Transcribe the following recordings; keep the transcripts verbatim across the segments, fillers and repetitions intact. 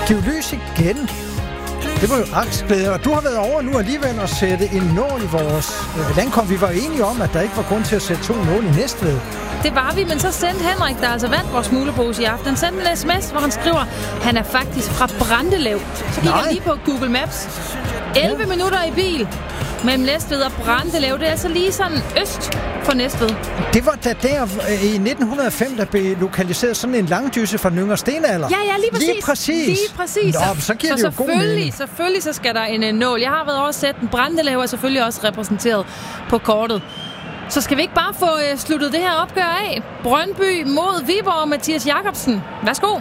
Giv lys igen. Det var jo angstglæde, og du har været over nu alligevel at sætte en nål i vores øh, landkom. Vi var enige om, at der ikke var grund til at sætte to nål i Næstved. Det var vi, men så sendte Henrik, der altså vandt vores smuglerpose i aften, sendte en sms, hvor han skriver, han er faktisk fra Brandelev. Så gik jeg lige på Google Maps. elleve ja. minutter i bil mellem Næstved og Brandelev. Det er altså lige sådan øst for Næstved. Det var da der i nitten hundrede og fem, der blev lokaliseret sådan en langdysse fra den yngre stenalder. Ja, ja, lige præcis. Lige præcis. Lige præcis. Nå, så giver så det jo god mening. Selvfølgelig så skal der en, en nål. Jeg har været over at sætte en. Brandelev er selvfølgelig også repræsenteret på kortet. Så skal vi ikke bare få øh, sluttet det her opgør af? Brøndby mod Viborg og Mathias Jakobsen. Værsgo.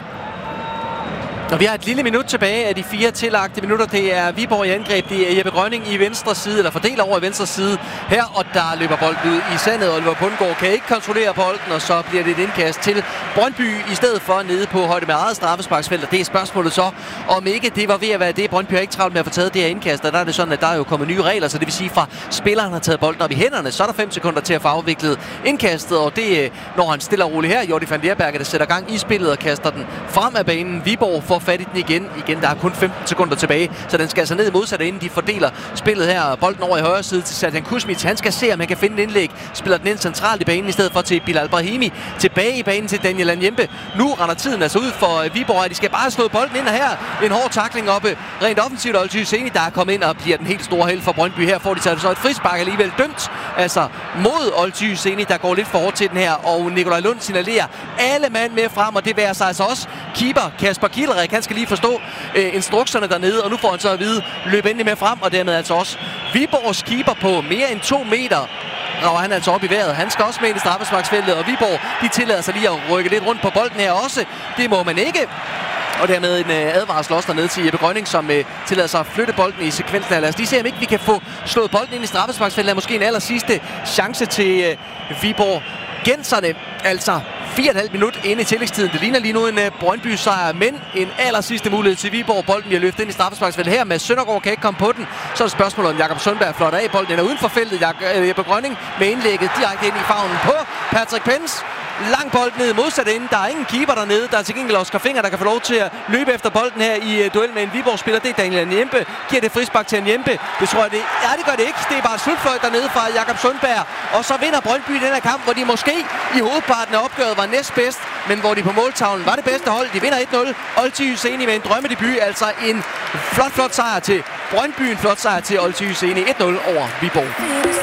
Og vi har et lille minut tilbage af de fire tillagte minutter. Det er Viborg i angreb. Det er Jeppe Grønning i venstre side, eller fordeler over i venstre side her, og der løber bolden ud i sandet. Oliver Bundgaard kan ikke kontrollere bolden, og så bliver det et indkast til Brøndby i stedet for nede på højde med eget straffesparksfelt. Og det er spørgsmålet så, om ikke det var ved at være det. Brøndby har ikke travlt med at få taget det her indkast, og der er det sådan, at der er jo kommet nye regler, så det vil sige, fra spilleren har taget bolden op i hænderne, så er der fem sekunder til at få afviklet indkastet, og det når han stiller roligt her. Jordi van Lerberge, der sætter gang i spillet og kaster den frem af banen. Viborg får fat i den igen. Igen, der er kun femten sekunder tilbage, så den skal altså ned i modsatte ende. De fordeler spillet her. Bolden over i højre side til Serdan Kuzmic. Han skal se, om han kan finde en indlæg. Spiller den ind centralt i banen, i stedet for til Bilal Brahimi. Tilbage i banen til Daniel Anyembe. Nu render tiden altså ud for Viborg, at de skal bare slå bolden ind, og her en hård tackling oppe. Rent offensivt, og Olthy Hyseni, der er kommet ind og bliver den helt store held for Brøndby. Her får de taget så et frispark alligevel dømt. Altså mod Olthy Hyseni, der går lidt for hårdt til den her, og Nikolaj Lund signalerer alle mand med frem, og det værer sig altså også keeper Kasper Kielrik. Han skal lige forstå øh, instrukserne dernede, og nu får han så at vide, løb endelig med frem, og dermed altså også Viborgs keeper på mere end to meter. Rager han altså op i vejret. Han skal også med ind i straffesparksfeltet, og Viborg, de tillader sig lige at rykke lidt rundt på bolden her også. Det må man ikke. Og dermed en øh, advarsel også dernede til Jeppe Grønning, som øh, tillader sig at flytte bolden i sekvensen. Lad os lige se, om ikke vi kan få slået bolden ind i straffesparksfeltet. Måske en aller sidste chance til øh, Viborg. Genserne, altså fire komma fem minut inde i tillægstiden. Det ligner lige nu en uh, Brøndby-sejr, men en aller sidste mulighed til Viborg. Bolden bliver løftet ind i straffesparksfeltet her, med Søndergaard kan ikke komme på den. Så er det spørgsmålet om Jakob Sundberg flotter af. Bolden er uden for feltet. Jeppe Grønning med indlægget direkte ind i favnen på Patrick Pence. Lang bold ned modsat ende. Der er ingen keeper dernede. Der er til gengæld Oscar Finger, der kan få lov til at løbe efter bolden her i uh, duel med en Viborg-spiller. Det er Daniel Anyembe. Giver det frispark til Anyembe. Det tror jeg det. Ja, det gør det ikke. Det er bare slutfløjt dernede fra Jakob Sundberg. Og så vinder Brøndby den her kamp, hvor de måske i hovedparten af opgøret var næstbedst, men hvor de på måltavlen var det bedste hold. De vinder et nul. Olthy Hyseni med en drømmedebut. Altså en flot, flot sejr til Brøndby. En flot sejr til Olthy Hyseni. et nul over Viborg.